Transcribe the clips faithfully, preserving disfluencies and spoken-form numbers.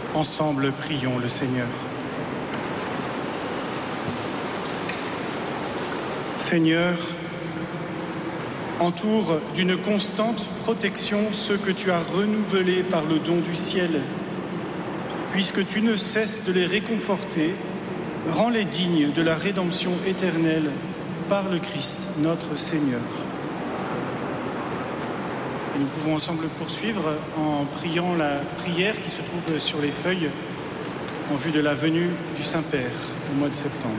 Ensemble, prions le Seigneur. Seigneur, entoure d'une constante protection ceux que tu as renouvelés par le don du ciel. Puisque tu ne cesses de les réconforter, rends-les dignes de la rédemption éternelle par le Christ, notre Seigneur. Et nous pouvons ensemble poursuivre en priant la prière qui se trouve sur les feuilles en vue de la venue du Saint-Père au mois de septembre.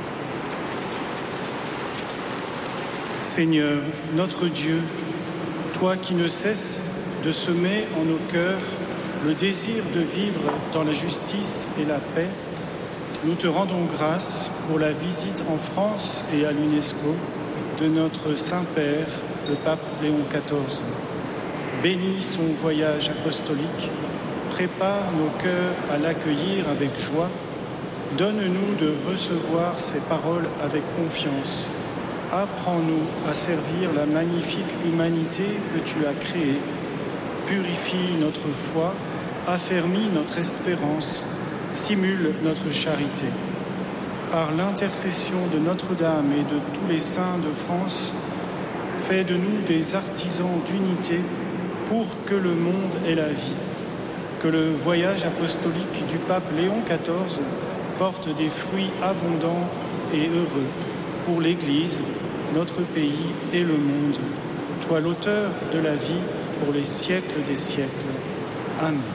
Seigneur, notre Dieu, toi qui ne cesses de semer en nos cœurs le désir de vivre dans la justice et la paix, nous te rendons grâce pour la visite en France et à l'UNESCO de notre Saint-Père, le pape Léon quatorze. Bénis son voyage apostolique, prépare nos cœurs à l'accueillir avec joie, donne-nous de recevoir ses paroles avec confiance. Apprends-nous à servir la magnifique humanité que tu as créée. Purifie notre foi, affermis notre espérance, stimule notre charité. Par l'intercession de Notre-Dame et de tous les saints de France, fais de nous des artisans d'unité pour que le monde ait la vie. Que le voyage apostolique du pape Léon quatorze porte des fruits abondants et heureux pour l'Église, notre pays et le monde. Toi, l'auteur de la vie, pour les siècles des siècles. Amen.